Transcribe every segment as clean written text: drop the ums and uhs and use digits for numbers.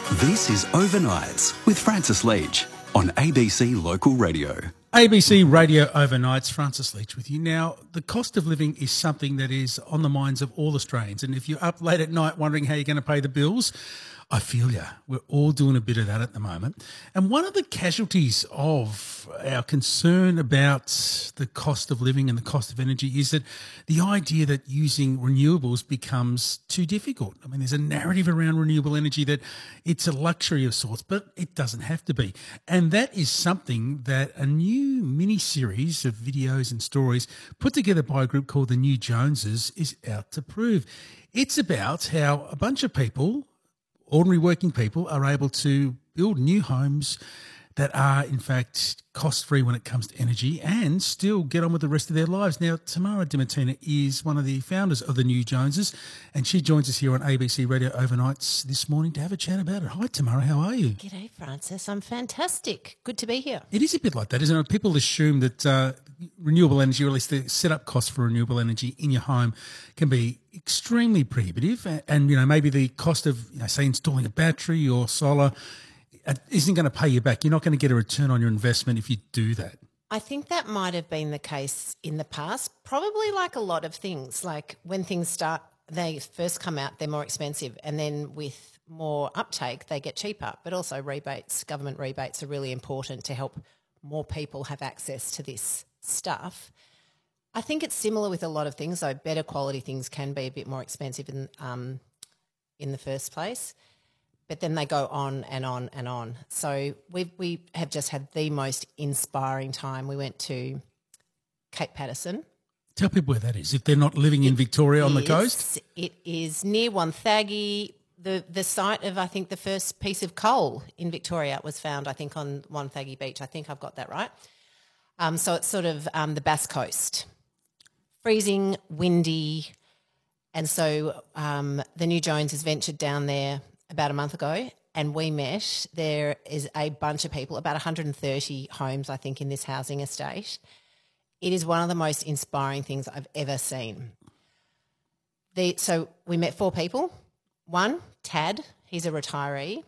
This is Overnights with Francis Leach on ABC Local Radio. ABC Radio Overnights, Francis Leach with you. Now, the cost of living is something that is on the minds of all Australians. And if you're up late at night wondering how you're going to pay the bills, I feel you. We're all doing a bit of that at the moment. And one of the casualties of our concern about the cost of living and the cost of energy is that the idea that using renewables becomes too difficult. I mean, there's a narrative around renewable energy that it's a luxury of sorts, but it doesn't have to be. And that is something that a new mini-series of videos and stories put together by a group called the New Joneses is out to prove. It's about how a bunch of people, ordinary working people, are able to build new homes that are, in fact, cost-free when it comes to energy and still get on with the rest of their lives. Now, Tamara Dimartina is one of the founders of the New Joneses, and she joins us here on ABC Radio Overnights this morning to have a chat about it. Hi, Tamara, how are you? G'day, Francis. I'm fantastic. Good to be here. It is a bit like that, isn't it? People assume that renewable energy, or at least the setup cost for renewable energy in your home, can be extremely prohibitive, and maybe the cost of say installing a battery or solar isn't going to pay you back. You're not going to get a return on your investment if you do that. I think that might have been the case in the past, probably like a lot of things. Like when things they first come out, they're more expensive, and then with more uptake, they get cheaper. But also government rebates are really important to help more people have access to this stuff. I think it's similar with a lot of things, though. Better quality things can be a bit more expensive in the first place, but then they go on and on and on. So we have just had the most inspiring time. We went to Cape Patterson. Tell people where that is, if they're not living in Victoria on the coast. It is near Wonthaggi, the site of, I think, the first piece of coal in Victoria was found, I think, on Wonthaggi Beach. I think I've got that right. So it's sort of the Bass Coast. Freezing, windy, and so the New Joneses ventured down there about a month ago, and we met. There is a bunch of people, about 130 homes, I think, in this housing estate. It is one of the most inspiring things I've ever seen. So we met 4 people. One, Tad, he's a retiree.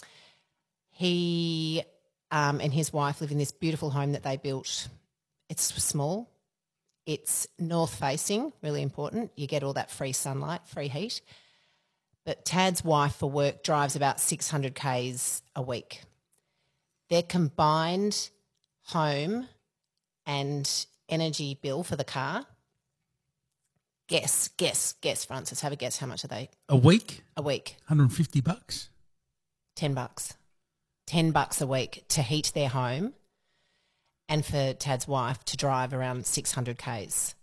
He and his wife live in this beautiful home that they built. It's small. It's north-facing, really important. You get all that free sunlight, free heat. But Tad's wife for work drives about 600 Ks a week. Their combined home and energy bill for the car, guess, Francis, have a guess, how much are they? A week? A week. $150? $10. $10 a week to heat their home, and for Tad's wife to drive around 600 Ks.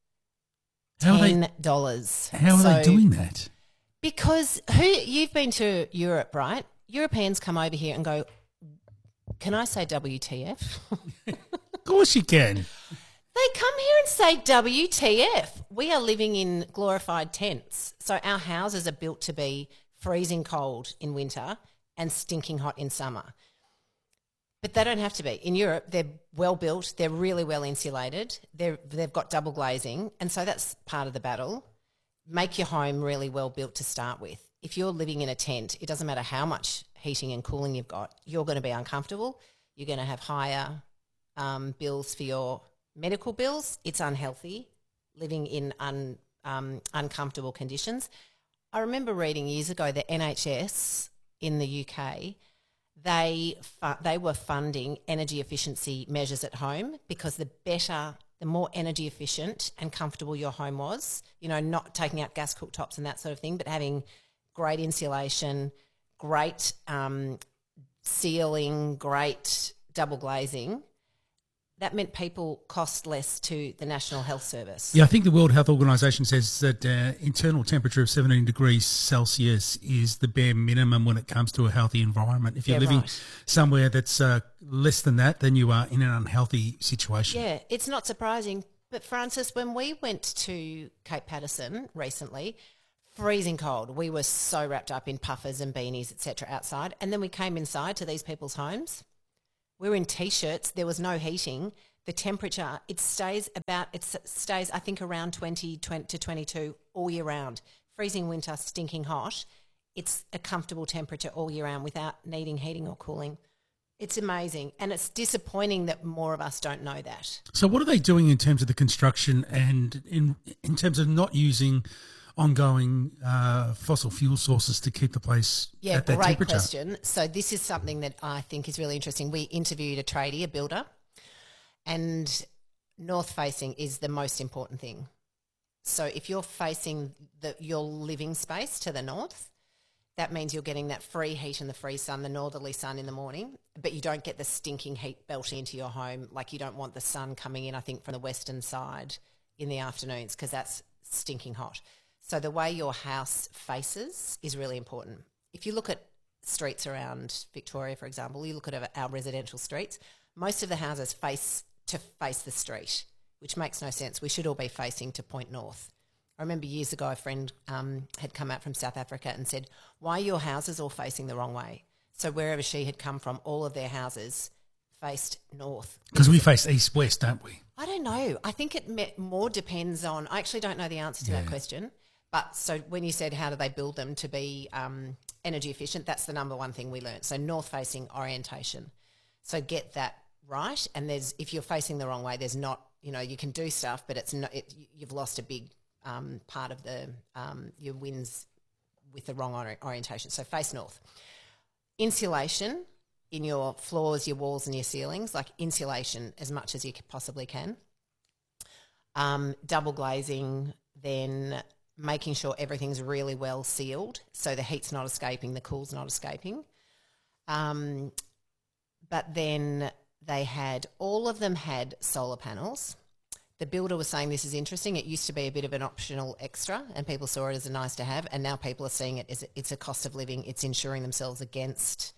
$10. How are they doing that? Because you've been to Europe, right? Europeans come over here and go, can I say WTF? Of course you can. They come here and say WTF. We are living in glorified tents. So our houses are built to be freezing cold in winter and stinking hot in summer. But they don't have to be. In Europe, they're well built, they're really well insulated, they've got double glazing, and so that's part of the battle. Make your home really well built to start with. If you're living in a tent, it doesn't matter how much heating and cooling you've got, you're going to be uncomfortable. You're going to have higher bills for your medical bills. It's unhealthy, living in uncomfortable conditions. I remember reading years ago the NHS in the UK, they were funding energy efficiency measures at home because the more energy efficient and comfortable your home was, not taking out gas cooktops and that sort of thing, but having great insulation, great ceiling, great double glazing, that meant people cost less to the National Health Service. Yeah, I think the World Health Organization says that internal temperature of 17 degrees Celsius is the bare minimum when it comes to a healthy environment. If you're living somewhere that's less than that, then you are in an unhealthy situation. Yeah, it's not surprising. But Francis, when we went to Cape Patterson recently, freezing cold, we were so wrapped up in puffers and beanies, etc. outside. And then we came inside to these people's homes. We were in T-shirts. There was no heating. The temperature, it stays, I think, around 20 to 22 all year round. Freezing winter, stinking hot. it's a comfortable temperature all year round without needing heating or cooling. It's amazing, and it's disappointing that more of us don't know that. So what are they doing in terms of the construction and in terms of not using ongoing fossil fuel sources to keep the place at that great temperature? Question. So this is something that I think is really interesting. We interviewed a tradie, a builder, and north facing is the most important thing. So if you're facing your living space to the north, that means you're getting that free heat and the free sun, the northerly sun in the morning, but you don't get the stinking heat belting into your home. Like, you don't want the sun coming in, I think, from the western side in the afternoons, because that's stinking hot. So the way your house faces is really important. If you look at streets around Victoria, for example, you look at our residential streets, most of the houses face the street, which makes no sense. We should all be facing to point north. I remember years ago a friend had come out from South Africa and said, why are your houses all facing the wrong way? So wherever she had come from, all of their houses faced north. Because we face east-west, don't we? I don't know. I think it more depends on – I actually don't know the answer to that question. But so when you said how do they build them to be energy efficient, that's the number one thing we learned. So north-facing orientation. So get that right. And if you're facing the wrong way, there's not – you can do stuff, but it's not. You've lost a big – part of your winds with the wrong orientation. So face north. Insulation in your floors, your walls and your ceilings, like insulation as much as you possibly can. Double glazing, then making sure everything's really well sealed so the heat's not escaping, the cool's not escaping. But then all of them had solar panels. The builder was saying this is interesting. It used to be a bit of an optional extra and people saw it as a nice to have, and now people are seeing it as it's a cost of living. It's insuring themselves against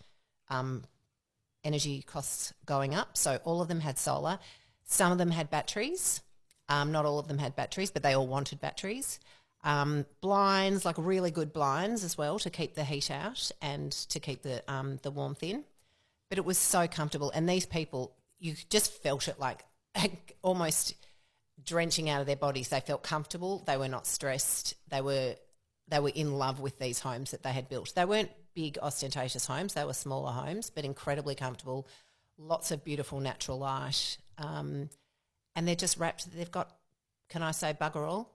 energy costs going up. So all of them had solar. Some of them had batteries. Not all of them had batteries, but they all wanted batteries. Blinds, like really good blinds as well, to keep the heat out and to keep the warmth in. But it was so comfortable. And these people, you just felt it like almost drenching out of their bodies. They felt comfortable. They were not stressed. They were in love with these homes that they had built. They weren't big, ostentatious homes. They were smaller homes, but incredibly comfortable. Lots of beautiful natural light. And they're just wrapped. They've got, can I say bugger all?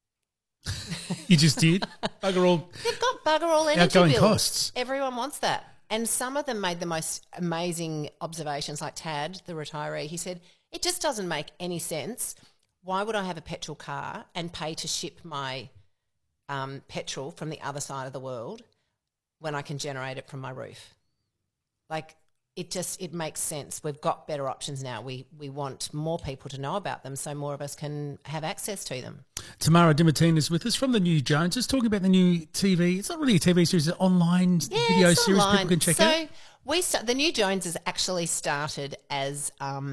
You just did? Bugger all. They've got bugger all energy outgoing bills. Costs. Everyone wants that. And some of them made the most amazing observations, like Tad, the retiree. He said, it just doesn't make any sense. Why would I have a petrol car and pay to ship my petrol from the other side of the world when I can generate it from my roof? Like, it makes sense. We've got better options now. We want more people to know about them so more of us can have access to them. Tamara Dimartine is with us from the New Joneses, talking about the new TV. It's not really a TV series, it's an online video series online. People can check out. So the New Joneses actually started as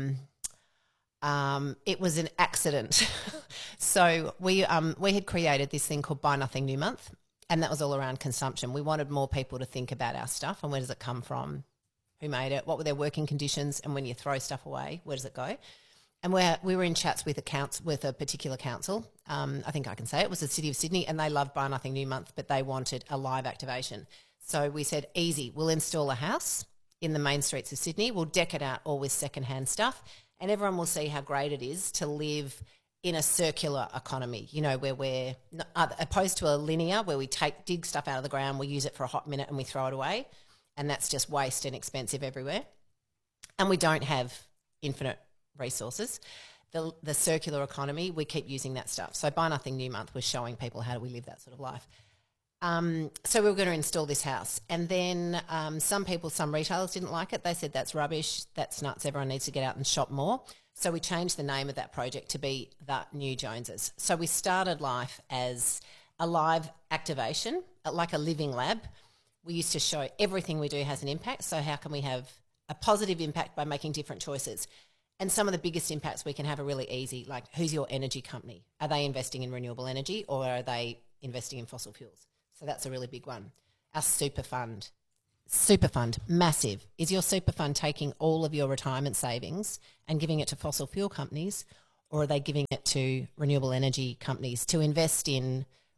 it was an accident. So we had created this thing called Buy Nothing New Month, and that was all around consumption. We wanted more people to think about our stuff and where does it come from, who made it, what were their working conditions, and when you throw stuff away, where does it go? And we were in chats with a particular council. I think I can say it was the City of Sydney, and they loved Buy Nothing New Month, but they wanted a live activation. So we said, easy, we'll install a house in the main streets of Sydney. We'll deck it out all with secondhand stuff, and everyone will see how great it is to live in a circular economy, where we're opposed to a linear, where we dig stuff out of the ground, we use it for a hot minute and we throw it away, and that's just waste and expensive everywhere. And we don't have infinite resources. The circular economy, we keep using that stuff. So Buy Nothing New Month was showing people how do we live that sort of life. So we were going to install this house, and then some retailers didn't like it. They said that's rubbish, that's nuts, everyone needs to get out and shop more. So we changed the name of that project to be The New Joneses. So we started life as a live activation, like a living lab. We used to show everything we do has an impact, so how can we have a positive impact by making different choices? And some of the biggest impacts we can have are really easy, like who's your energy company? Are they investing in renewable energy or are they investing in fossil fuels? So that's a really big one. Our super fund, massive. Is your super fund taking all of your retirement savings and giving it to fossil fuel companies, or are they giving it to renewable energy companies to invest in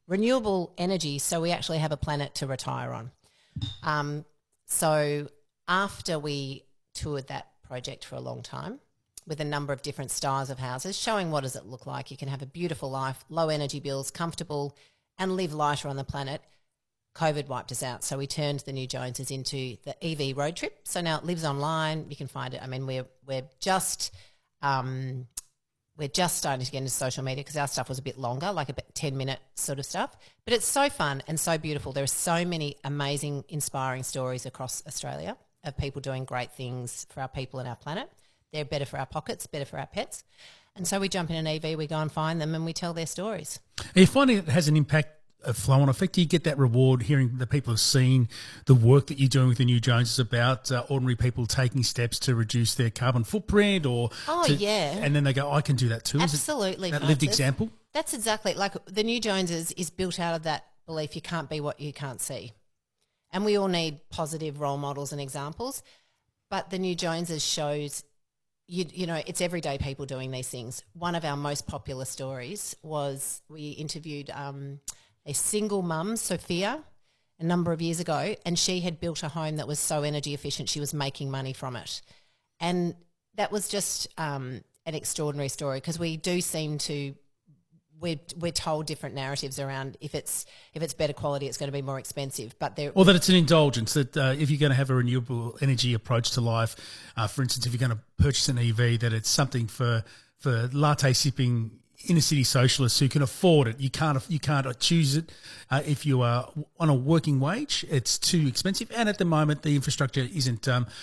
renewable energy so we actually have a planet to retire on. So after we toured that project for a long time with a number of different styles of houses, showing what does it look like, you can have a beautiful life, low energy bills, comfortable, and live lighter on the planet, COVID wiped us out. So we turned the New Joneses into the EV road trip. So now it lives online. You can find it. I mean, we're just starting to get into social media because our stuff was a bit longer, like a 10-minute sort of stuff. But it's so fun and so beautiful. There are so many amazing, inspiring stories across Australia of people doing great things for our people and our planet. They're better for our pockets, better for our pets. And so we jump in an EV, we go and find them and we tell their stories. Are you finding it has an impact, a flow-on effect? Do you get that reward hearing that people have seen the work that you're doing with the New Joneses about ordinary people taking steps to reduce their carbon footprint and then they go, I can do that too? Absolutely. Is it that lived example? That's exactly, like the New Joneses is built out of that belief you can't be what you can't see. And we all need positive role models and examples, but the New Joneses shows you know, it's everyday people doing these things. One of our most popular stories was we interviewed a single mum, Sophia, a number of years ago, and she had built a home that was so energy efficient she was making money from it. And that was just an extraordinary story because we do seem to we're told different narratives around if it's better quality, it's going to be more expensive. But that it's an indulgence, that if you're going to have a renewable energy approach to life, for instance, if you're going to purchase an EV, that it's something for latte sipping inner city socialists who can afford it. You can't choose it if you are on a working wage. It's too expensive, and at the moment the infrastructure isn't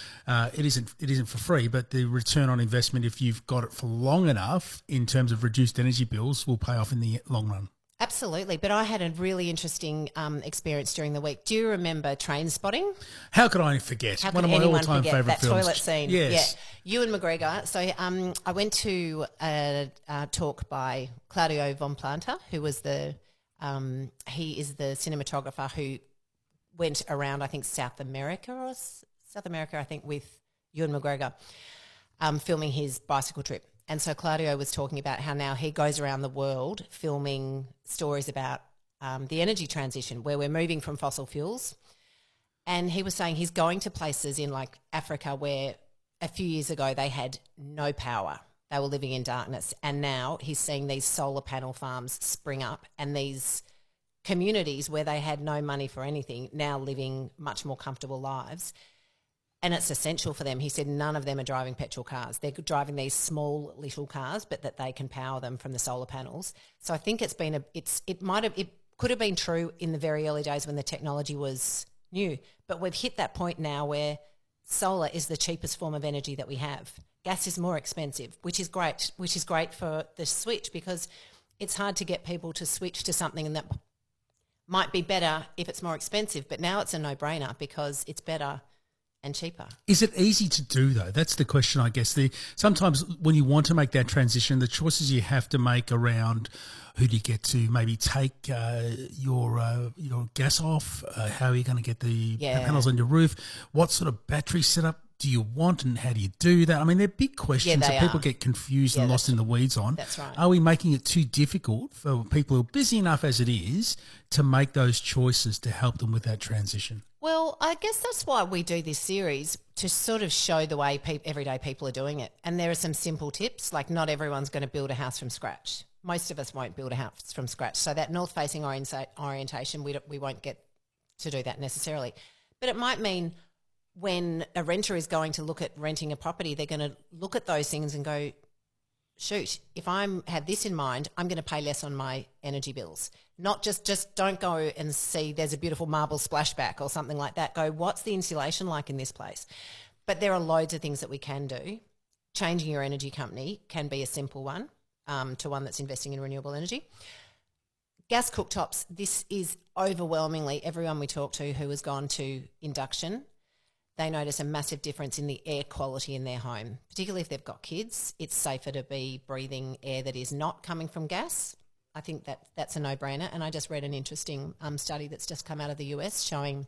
for free. But the return on investment, if you've got it for long enough, in terms of reduced energy bills, will pay off in the long run. Absolutely. But I had a really interesting experience during the week. Do you remember Train Spotting? How could I forget? How One could of my anyone all-time forget favourite that films. toilet scene? Yes. Yeah. Ewan McGregor. So I went to a talk by Claudio Von Planta, who was he is the cinematographer who went around, I think, South America, I think, with Ewan McGregor, filming his bicycle trip. And so Claudio was talking about how now he goes around the world filming stories about the energy transition, where we're moving from fossil fuels. And he was saying he's going to places in like Africa where a few years ago they had no power. They were living in darkness. And now he's seeing these solar panel farms spring up and these communities where they had no money for anything now living much more comfortable lives. And it's essential for them. He said none of them are driving petrol cars. They're driving these small little cars, but that they can power them from the solar panels. So I think it could have been true in the very early days when the technology was new, but we've hit that point now where solar is the cheapest form of energy that we have. Gas is more expensive, which is great for the switch, because it's hard to get people to switch to something that might be better if it's more expensive, but now it's a no-brainer because it's better and cheaper. Is it easy to do, though? That's the question, I guess. Sometimes when you want to make that transition, the choices you have to make around who do you get to maybe take your gas off, how are you going to get the panels on your roof, what sort of battery setup do you want, and how do you do that? I mean, they're big questions that people get confused and lost in the weeds on. That's right. Are we making it too difficult for people who are busy enough as it is to make those choices to help them with that transition? Well, I guess that's why we do this series, to sort of show the way everyday people are doing it. And there are some simple tips, like not everyone's going to build a house from scratch. Most of us won't build a house from scratch. So that north-facing orientation, we won't get to do that necessarily. But it might mean when a renter is going to look at renting a property, they're going to look at those things and go, shoot, if I have this in mind, I'm going to pay less on my energy bills. Not just don't go and see there's a beautiful marble splashback or something like that. Go, what's the insulation like in this place? But there are loads of things that we can do. Changing your energy company can be a simple one, to one that's investing in renewable energy. Gas cooktops, this is overwhelmingly everyone we talk to who has gone to induction, they notice a massive difference in the air quality in their home, particularly if they've got kids. It's safer to be breathing air that is not coming from gas. I think that's a no-brainer. And I just read an interesting study that's just come out of the US showing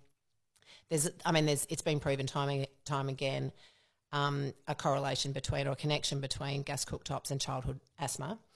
it's been proven time again, a correlation between or a connection between gas cooktops and childhood asthma.